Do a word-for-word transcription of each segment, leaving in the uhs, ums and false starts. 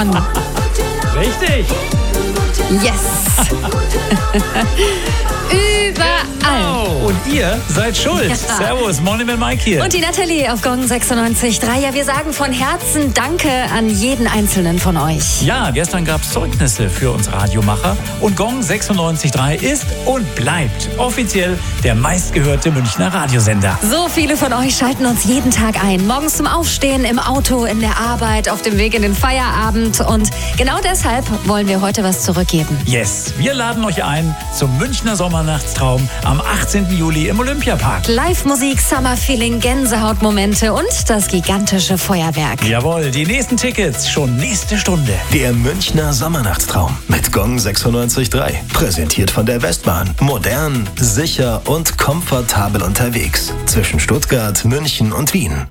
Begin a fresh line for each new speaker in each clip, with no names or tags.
an.
Richtig.
Yes. Überall.
Genau. Und ihr seid schuld.
Ja.
Servus, Morning mit Mike hier.
Und die Nathalie auf Gong sechsundneunzig Komma drei. Ja, wir sagen von Herzen Danke an jeden Einzelnen von euch.
Ja, gestern gab es Zeugnisse für uns Radiomacher. Und Gong sechsundneunzig Komma drei ist und bleibt offiziell der meistgehörte Münchner Radiosender.
So viele von euch schalten uns jeden Tag ein. Morgens zum Aufstehen, im Auto, in der Arbeit, auf dem Weg in den Feierabend. Und genau deshalb wollen wir heute was zurückgeben.
Yes, wir laden euch ein zum Münchner Sommernachtstraum am achtzehnten Juli im Olympiapark.
Live-Musik, Summer-Feeling, Gänsehautmomente und das gigantische Feuerwerk.
Jawohl, die nächsten Tickets schon nächste Stunde.
Der Münchner Sommernachtstraum mit Gong sechsundneunzig Komma drei. Präsentiert von der Westbahn. Modern, sicher und komfortabel unterwegs. Zwischen Stuttgart, München und Wien.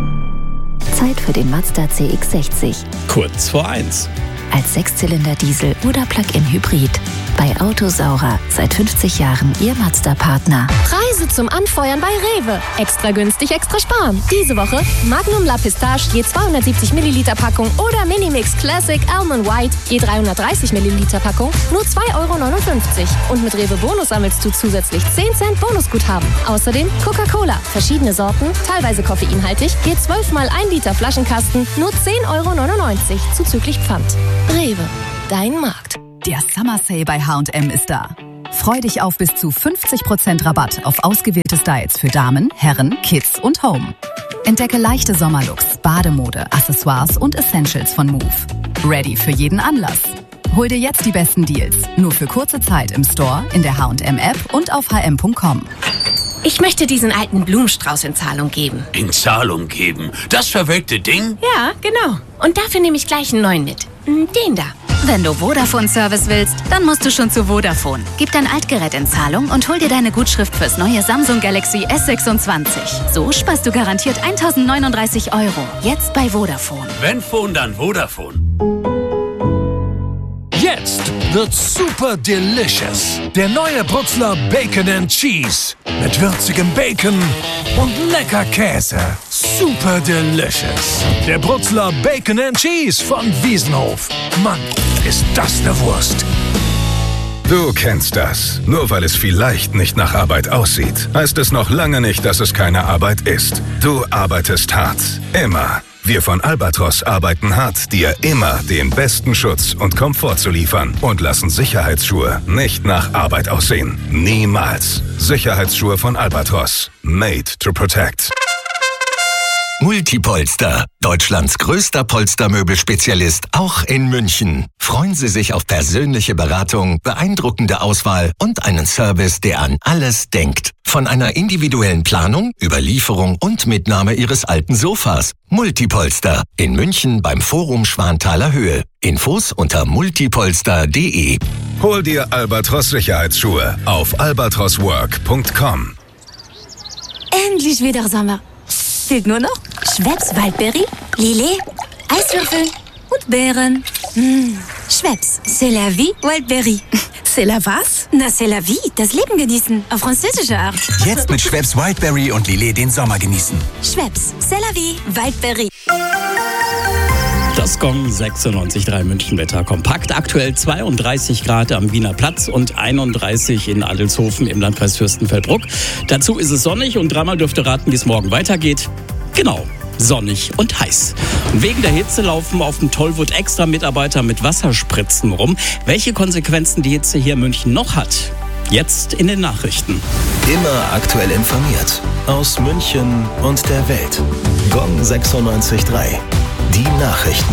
Zeit für den Mazda C X sechzig.
Kurz vor eins.
Als Sechszylinder-Diesel oder Plug-in-Hybrid. Bei Autosaurer seit fünfzig Jahren Ihr Mazda-Partner.
Preise zum Anfeuern bei Rewe. Extra günstig, extra sparen. Diese Woche Magnum La Pistache je zweihundertsiebzig Milliliter Packung oder Minimix Classic Almond White je dreihundertdreißig Milliliter Packung nur zwei Euro neunundfünfzig. Und mit Rewe Bonus sammelst du zusätzlich zehn Cent Bonusguthaben. Außerdem Coca-Cola. Verschiedene Sorten, teilweise koffeinhaltig, je zwölf mal ein Liter Flaschenkasten nur zehn Euro neunundneunzig zuzüglich Pfand. Rewe, dein Markt.
Der Summer Sale bei H und M ist da. Freu dich auf bis zu fünfzig Prozent Rabatt auf ausgewählte Styles für Damen, Herren, Kids und Home. Entdecke leichte Sommerlooks, Bademode, Accessoires und Essentials von Move. Ready für jeden Anlass. Hol dir jetzt die besten Deals. Nur für kurze Zeit im Store, in der H und M App und auf h m punkt com.
Ich möchte diesen alten Blumenstrauß in Zahlung geben.
In Zahlung geben? Das verwelkte Ding?
Ja, genau. Und dafür nehme ich gleich einen neuen mit. Den da.
Wenn du Vodafone-Service willst, dann musst du schon zu Vodafone. Gib dein Altgerät in Zahlung und hol dir deine Gutschrift fürs neue Samsung Galaxy S sechsundzwanzig. So sparst du garantiert eintausendneununddreißig Euro. Jetzt bei Vodafone.
Wenn Phone, dann Vodafone.
Jetzt wird super delicious. Der neue Brutzler Bacon and Cheese. Mit würzigem Bacon und lecker Käse. Super delicious. Der Brutzler Bacon and Cheese von Wiesenhof. Mann, ist das eine Wurst.
Du kennst das. Nur weil es vielleicht nicht nach Arbeit aussieht, heißt es noch lange nicht, dass es keine Arbeit ist. Du arbeitest hart. Immer. Wir von Albatros arbeiten hart, dir immer den besten Schutz und Komfort zu liefern und lassen Sicherheitsschuhe nicht nach Arbeit aussehen. Niemals. Sicherheitsschuhe von Albatros. Made to protect.
Multipolster, Deutschlands größter Polstermöbelspezialist, auch in München. Freuen Sie sich auf persönliche Beratung, beeindruckende Auswahl und einen Service, der an alles denkt. Von einer individuellen Planung über Lieferung und Mitnahme Ihres alten Sofas. Multipolster in München beim Forum Schwanthaler Höhe. Infos unter multipolster punkt de.
Hol dir Albatros Sicherheitsschuhe auf albatros work punkt com.
Endlich wieder Sommer. Fehlt nur noch Schweppes Waldbeere, Lillet, Eiswürfel und Beeren. Mmh. Schweppes, c'est la vie, Waldbeere. C'est la was? Na, c'est la vie, das Leben genießen, auf französische Art.
Jetzt mit Schweppes Wildberry und Lillet den Sommer genießen.
Schweppes, c'est la vie, Waldbeere.
Das Gong sechsundneunzig Komma drei Münchenwetter kompakt. Aktuell zweiunddreißig Grad am Wiener Platz und einunddreißig in Adelshofen im Landkreis Fürstenfeldbruck. Dazu ist es sonnig und dreimal dürft ihr raten, wie es morgen weitergeht. Genau, sonnig und heiß. Und wegen der Hitze laufen auf dem Tollwood extra Mitarbeiter mit Wasserspritzen rum. Welche Konsequenzen die Hitze hier in München noch hat? Jetzt in den Nachrichten.
Immer aktuell informiert. Aus München und der Welt. Gong sechsundneunzig Komma drei. Die Nachrichten.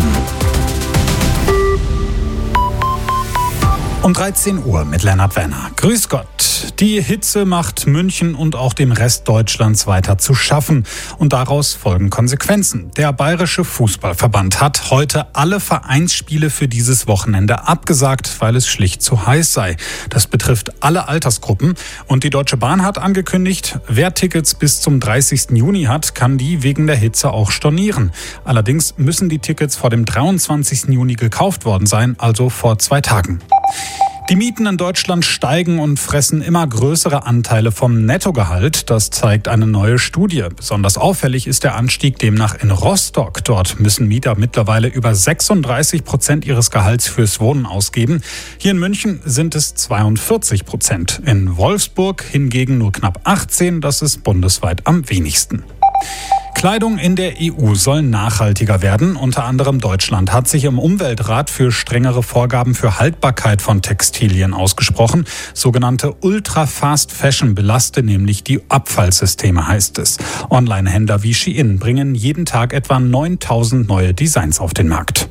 Um dreizehn Uhr mit Lennart Werner. Grüß Gott. Die Hitze macht München und auch dem Rest Deutschlands weiter zu schaffen. Und daraus folgen Konsequenzen. Der Bayerische Fußballverband hat heute alle Vereinsspiele für dieses Wochenende abgesagt, weil es schlicht zu heiß sei. Das betrifft alle Altersgruppen. Und die Deutsche Bahn hat angekündigt, wer Tickets bis zum dreißigsten Juni hat, kann die wegen der Hitze auch stornieren. Allerdings müssen die Tickets vor dem dreiundzwanzigsten Juni gekauft worden sein, also vor zwei Tagen. Die Mieten in Deutschland steigen und fressen immer größere Anteile vom Nettogehalt. Das zeigt eine neue Studie. Besonders auffällig ist der Anstieg demnach in Rostock. Dort müssen Mieter mittlerweile über sechsunddreißig Prozent ihres Gehalts fürs Wohnen ausgeben. Hier in München sind es zweiundvierzig Prozent. In Wolfsburg hingegen nur knapp achtzehn. Das ist bundesweit am wenigsten. Kleidung in der E U soll nachhaltiger werden. Unter anderem Deutschland hat sich im Umweltrat für strengere Vorgaben für Haltbarkeit von Textilien ausgesprochen. Sogenannte Ultra-Fast Fashion belaste nämlich die Abfallsysteme, heißt es. Online-Händler wie Shein bringen jeden Tag etwa neuntausend neue Designs auf den Markt.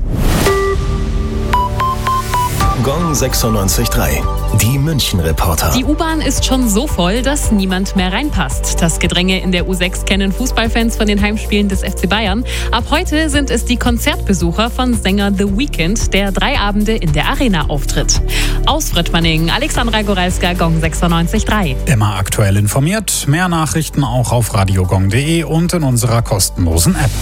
Gong sechsundneunzig Komma drei. Die München-Reporter.
Die U-Bahn ist schon so voll, dass niemand mehr reinpasst. Das Gedränge in der U sechs kennen Fußballfans von den Heimspielen des F C Bayern. Ab heute sind es die Konzertbesucher von Sänger The Weeknd, der drei Abende in der Arena auftritt. Aus Fröttmanning, Alexandra Goralska, Gong sechsundneunzig Komma drei.
Immer aktuell informiert. Mehr Nachrichten auch auf radiogong punkt de und in unserer kostenlosen App.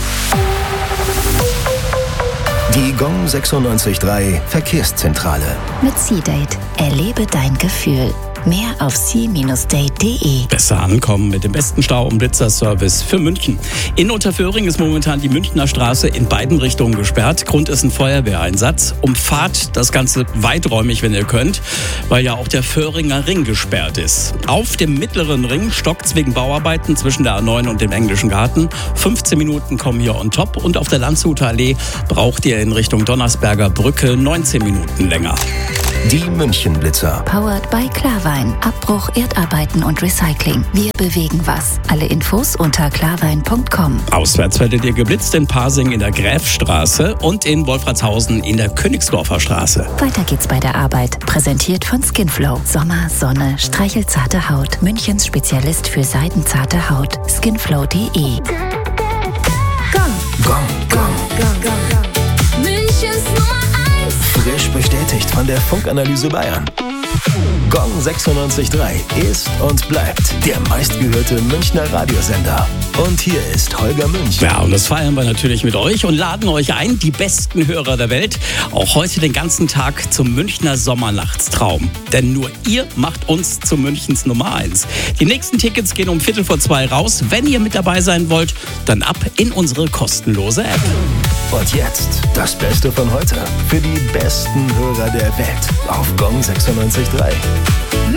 Die Gong sechsundneunzig Komma drei Verkehrszentrale.
Mit C-Date. Erlebe dein Gefühl. Mehr auf c date punkt de.
Besser ankommen mit dem besten Stau- und Blitzerservice für München. In Unterföhring ist momentan die Münchner Straße in beiden Richtungen gesperrt. Grund ist ein Feuerwehreinsatz. Umfahrt das Ganze weiträumig, wenn ihr könnt, weil ja auch der Föhringer Ring gesperrt ist. Auf dem mittleren Ring stockt's wegen Bauarbeiten zwischen der A neun und dem Englischen Garten. fünfzehn Minuten kommen hier on top und auf der Landshuter Allee braucht ihr in Richtung Donnersberger Brücke neunzehn Minuten länger.
Die München-Blitzer.
Powered by Klarwein. Abbruch, Erdarbeiten und Recycling. Wir bewegen was. Alle Infos unter klarwein punkt com.
Auswärts werdet ihr geblitzt in Pasing in der Gräfstraße und in Wolfratshausen in der Königsdorfer Straße.
Weiter geht's bei der Arbeit. Präsentiert von Skinflow. Sommer, Sonne, streichelzarte Haut. Münchens Spezialist für seidenzarte Haut. skinflow punkt de.
Gong. Gong. Gong.
Gong, gong, gong. Münchens Nummer eins.
Frisch bestätigt von der Funkanalyse Bayern. Gong sechsundneunzig Komma drei ist und bleibt der meistgehörte Münchner Radiosender. Und hier ist Holger Münch.
Ja, und das feiern wir natürlich mit euch und laden euch ein, die besten Hörer der Welt, auch heute den ganzen Tag zum Münchner Sommernachtstraum. Denn nur ihr macht uns zu Münchens Nummer eins. Die nächsten Tickets gehen um Viertel vor zwei raus. Wenn ihr mit dabei sein wollt, dann ab in unsere kostenlose App.
Und jetzt das Beste von heute für die besten Hörer der Welt auf Gong sechsundneunzig Komma drei.